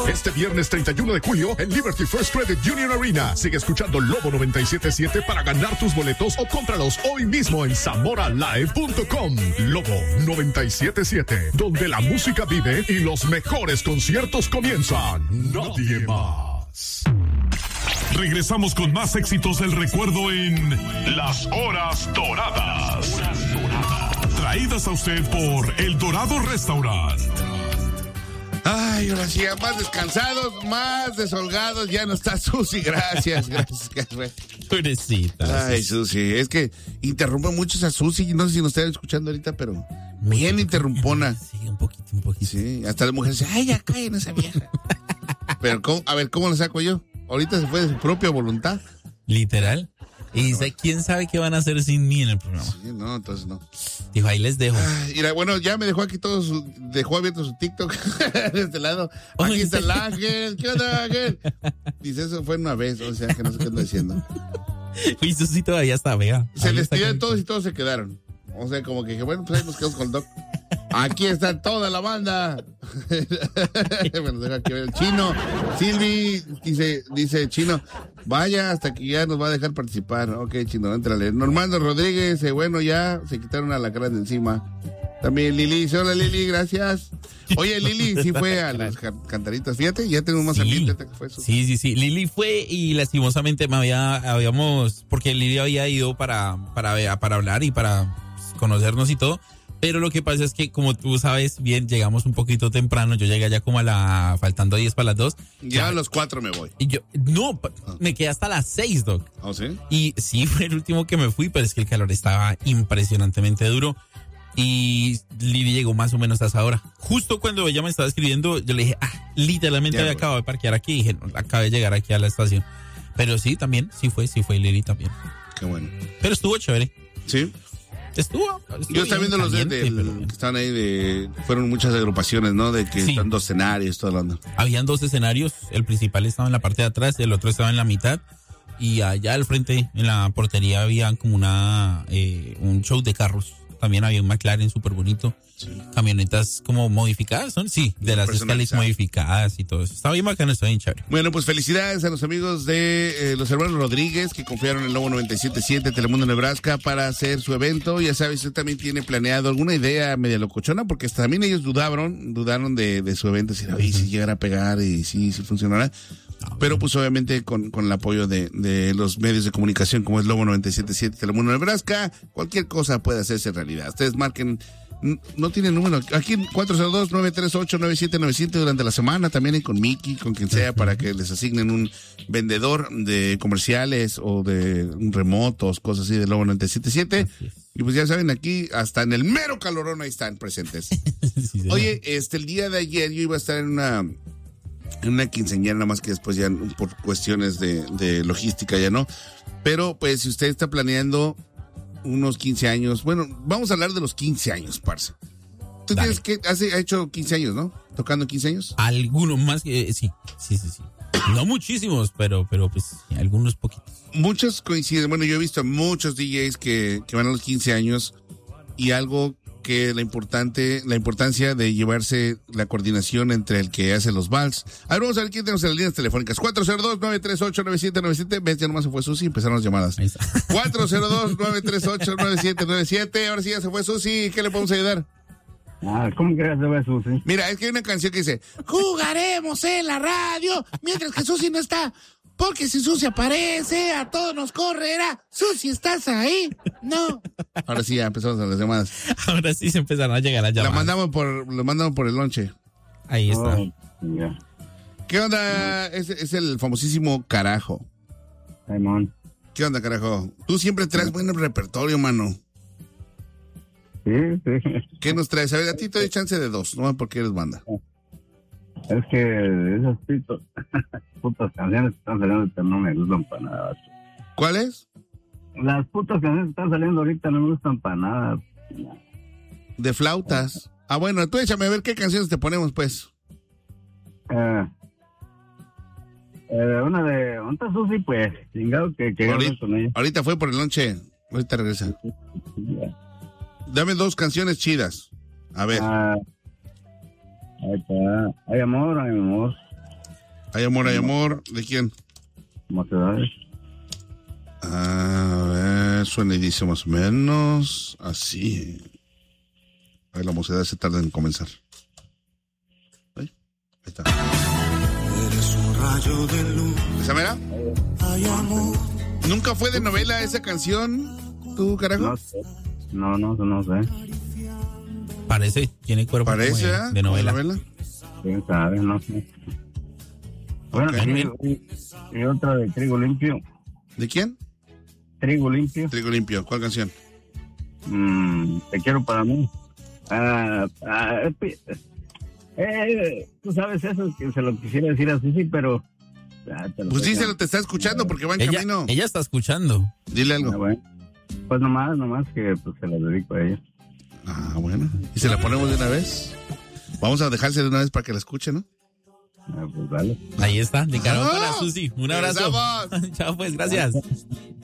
Este viernes 31 de julio en Liberty First Credit Union Arena. Sigue escuchando Lobo 97.7 para ganar tus boletos o cómpralos hoy mismo en zamoralive.com. Lobo 97.7, donde la música vive y los mejores conciertos comienzan. Nadie más. Regresamos con más éxitos del recuerdo en Las Horas Doradas. Traídas a usted por El Dorado Restaurant. Ay, ahora sí, más descansados, más desholgados, ya no está Susi, gracias. Pobrecita. Ay, Susi, es que interrumpe mucho esa Susi, no sé si nos están escuchando ahorita, pero bien interrumpona. Sí, un poquito. Sí, hasta la mujer dice, ay, ya cállen esa vieja. Pero, ¿cómo la saco yo? Ahorita se fue de su propia voluntad. Literal. Y dice, ¿quién sabe qué van a hacer sin mí en el programa? Sí, no, entonces no. Dijo, ahí les dejo. Mira, bueno, ya me dejó aquí dejó abierto su TikTok de este lado. Aquí está el Ángel. ¿Qué onda, Ángel? Dice, eso fue una vez, o sea, que no sé qué anda diciendo. Y Susi todavía está, vea. Se les tiró todos y todos se quedaron. O sea, como que dije, bueno, pues ahí nos quedamos con el Doc. Aquí está toda la banda. Bueno, deja que ver el Chino. Silvi dice Chino, vaya hasta que ya nos va a dejar participar. Ok, Chino, entrale. Normando Rodríguez, bueno, ya se quitaron a la cara de encima. También Lili, hola Lili, gracias. Oye, Lili sí fue a las cantaritas, fíjate, ya tenemos más ambiente que fue eso. Sí, Lili fue y lastimosamente habíamos, porque Lili había ido para hablar y para conocernos y todo. Pero lo que pasa es que, como tú sabes bien, llegamos un poquito temprano. Yo llegué allá como faltando 10 para las 2. Ya a los 4 me voy. Y yo, me quedé hasta las 6, Doc. ¿Oh, sí? Y sí, fue el último que me fui, pero es que el calor estaba impresionantemente duro. Y Lili llegó más o menos a esa hora. Justo cuando ella me estaba escribiendo, yo le dije, literalmente había acabado de parquear aquí. Y dije, no, acabé de llegar aquí a la estación. Pero sí, también, sí fue Lili también. Qué bueno. Pero estuvo chévere. Sí. Estuvo yo estaba viendo los que estaban ahí fueron muchas agrupaciones, ¿no? De que están 2 escenarios, toda la onda. Habían 2 escenarios, el principal estaba en la parte de atrás, el otro estaba en la mitad, y allá al frente, en la portería, había como un show de carros. También había un McLaren súper bonito. Sí. Camionetas como modificadas, ¿no? Sí, de las escalas modificadas y todo eso. Estaba bien bacano, estaba bien chévere. Bueno, pues felicidades a los amigos de los hermanos Rodríguez que confiaron en Lobo 97.7 Telemundo Nebraska para hacer su evento. Ya sabes, usted también tiene planeado alguna idea media locochona, porque también ellos dudaron de su evento, si llegara a pegar y si funcionará. Pero pues obviamente con el apoyo de los medios de comunicación como es Lobo 97.7 Telemundo Nebraska, cualquier cosa puede hacerse realidad. Ustedes marquen, no tienen número, aquí 402-938-9797 durante la semana, también hay con Mickey, con quien sea, para que les asignen un vendedor de comerciales o de remotos, cosas así de Lobo 97.7. Y pues ya saben, aquí hasta en el mero calorón ahí están presentes. Sí, oye, el día de ayer yo iba a estar en una quinceañera, nada más que después ya por cuestiones de logística ya no. Pero pues si usted está planeando unos 15 años, bueno, vamos a hablar de los 15 años, parce. Tú tienes ha hecho 15 años, ¿no? ¿Tocando 15 años? Algunos más, sí. No muchísimos, pero pues algunos poquitos. Muchos coinciden, bueno, yo he visto a muchos DJs que van a los 15 años y algo que la importancia de llevarse la coordinación entre el que hace los vals. A ver, vamos a ver quién tenemos en las líneas telefónicas. 402-938-9797. ¿Ves? Ya nomás se fue Susi, empezaron las llamadas. 402-938-9797. Ahora sí ya se fue Susi. ¿Qué le podemos ayudar? ¿Cómo que ya se fue Susi? Mira, es que hay una canción que dice, jugaremos en la radio mientras que Susi no está. Porque si Susi aparece, a todos nos correrá. Susi, ¿estás ahí? No. Ahora sí, ya empezamos a las llamadas. Ahora sí se empezaron a llegar las llamadas. Lo mandamos por el lonche. Ahí está. Yeah. ¿Qué onda? Es el famosísimo Carajo. Hey, man. ¿Qué onda, Carajo? Tú siempre traes buen repertorio, mano. Sí. ¿Qué nos traes? A ver, a ti te doy chance de 2, no porque eres banda. Es que esas putas canciones que están saliendo no me gustan para nada. ¿Cuáles? Las putas canciones que están saliendo ahorita no me gustan para nada. De flautas. Bueno, tú échame a ver qué canciones te ponemos, pues. Una de Susi, pues, chingado que con ella. Ahorita fue por el lonche. Ahorita regresa. Dame 2 canciones chidas. A ver. Ahí está. Hay amor. Hay amor. ¿De quién? Mocedades. A ver, suena y dice más o menos así. A ver, la mocedad se tarda en comenzar. Ahí está. Eres un rayo de luz. ¿Esa mera? Hay amor. ¿Nunca fue de novela esa canción, tú, carajo? No sé. No sé. Parece, tiene cuerpo Parece, como ¿eh? de novela. ¿Quién sabe? No sé. Bueno, Ok. y otra de Trigo Limpio. ¿De quién? Trigo Limpio. Trigo Limpio. ¿Cuál canción? Te quiero para mí. Tú sabes eso, que se lo quisiera decir así, sí, pero... Pues sí, te está escuchando porque va en camino. Ella está escuchando. Dile algo. Bueno. Pues nomás que pues, se lo dedico a ella. Ah, bueno. ¿Y se la ponemos de una vez? Vamos a dejarse de una vez para que la escuche, ¿no? Pues vale. Ahí está, de carajo para Susi. Un abrazo. ¡Regresamos! Chao, pues, gracias.